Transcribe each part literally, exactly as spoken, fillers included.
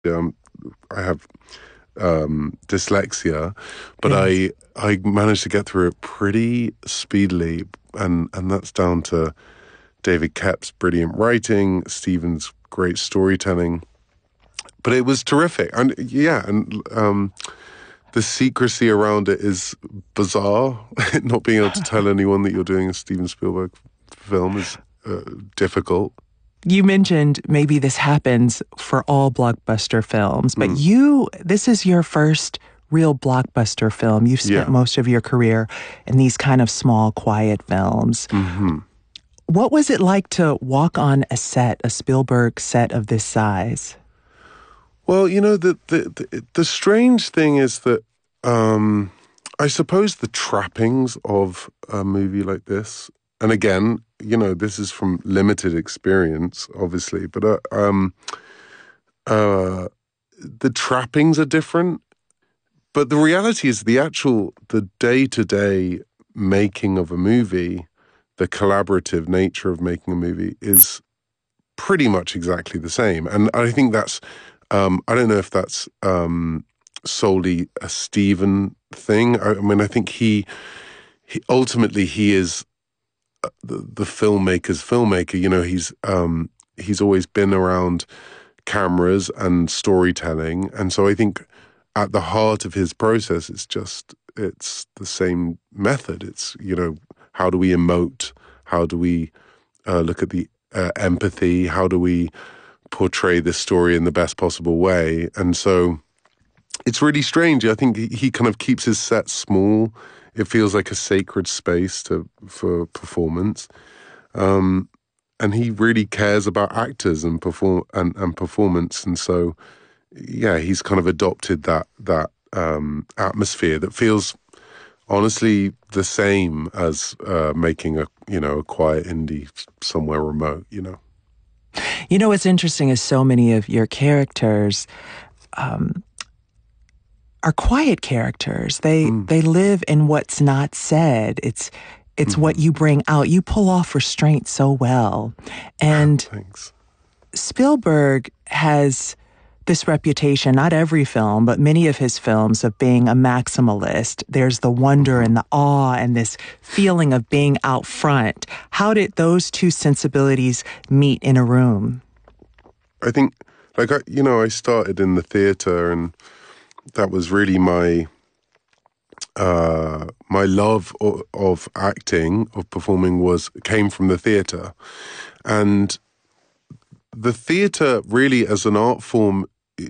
Um, I have um, dyslexia, but Yes. I I managed to get through it pretty speedily, and and that's down to David Koepp's brilliant writing, Stephen's great storytelling. But it was terrific, and yeah, and um, the secrecy around it is bizarre. Not being able to tell anyone that you're doing a Steven Spielberg film is uh, difficult. You mentioned maybe this happens for all blockbuster films, but Mm, you, this is your first real blockbuster film. You've spent yeah. most of your career in these kind of small, quiet films. Hmm. What was it like to walk on a set, a Spielberg set of this size? Well, you know, the, the the the strange thing is that um, I suppose the trappings of a movie like this, and again, you know, this is from limited experience, obviously, but uh, um, uh, the trappings are different. But the reality is, the actual the day to day making of a movie, the collaborative nature of making a movie is pretty much exactly the same. And I think that's, um, I don't know if that's um, solely a Stephen thing. I, I mean, I think he, he ultimately he is the, the filmmaker's filmmaker. You know, he's um, he's always been around cameras and storytelling, and so I think at the heart of his process, it's just it's the same method. It's, you know, how do we emote? How do we uh, look at the uh, empathy? How do we portray this story in the best possible way? And so it's really strange. I think he, he kind of keeps his set small. It feels like a sacred space to for performance. Um, and he really cares about actors and perform and, and performance. And so, yeah, he's kind of adopted that that um, atmosphere that feels honestly the same as uh, making a you know a quiet indie somewhere remote. You know. You know, what's interesting is so many of your characters um, are quiet characters. They Mm. they live in what's not said. It's it's Hmm. what you bring out. You pull off restraint so well. And Thanks. Spielberg has this reputation, not every film, but many of his films, of being a maximalist. There's the wonder Hmm. and the awe and this feeling of being out front. How did those two sensibilities meet in a room? I think, like I, you know, I started in the theater, and that was really my uh, my love of, of acting, of performing, was came from the theater, and the theater really as an art form,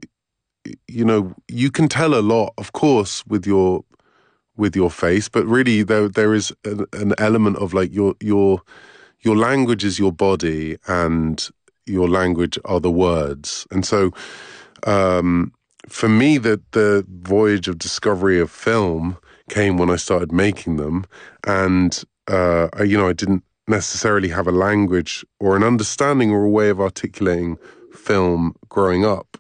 you know, you can tell a lot, of course, with your with your face, but really there there is an, an element of like your your your language is your body, and your language are the words. And so um, for me, the the voyage of discovery of film came when I started making them, and uh, I, you know, I didn't necessarily have a language or an understanding or a way of articulating film growing up.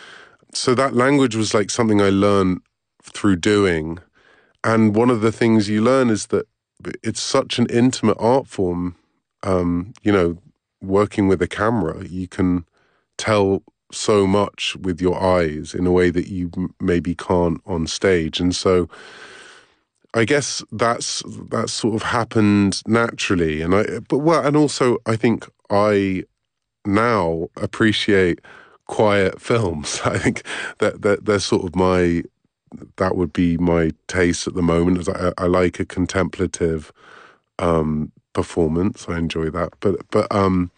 So that language was like something I learned through doing. And one of the things you learn is that it's such an intimate art form. Um, you know, working with a camera, you can tell so much with your eyes in a way that you m- maybe can't on stage. And so I guess that's that's sort of happened naturally. And I, but well, and also I think I now appreciate quiet films. I think that that they're sort of my that would be my taste at the moment. Is I, I like a contemplative um, performance. I enjoy that, but but um,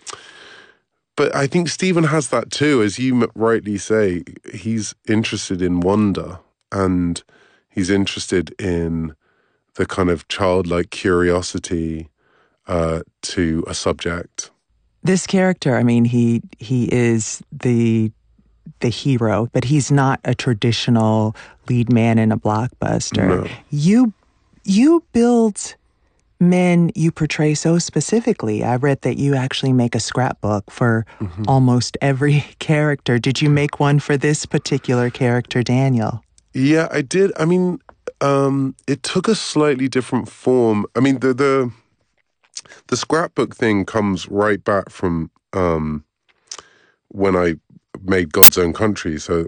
but I think Stephen has that too, as you m- rightly say. He's interested in wonder, and he's interested in the kind of childlike curiosity uh, to a subject. This character, I mean, he he is the the hero, but he's not a traditional lead man in a blockbuster. No. You you build men you portray so specifically. I read that you actually make a scrapbook for Hmm. almost every character. Did you make one for this particular character, Daniel? Yeah, I did. I mean, um, it took a slightly different form. I mean, the the the scrapbook thing comes right back from um, when I made God's Own Country. So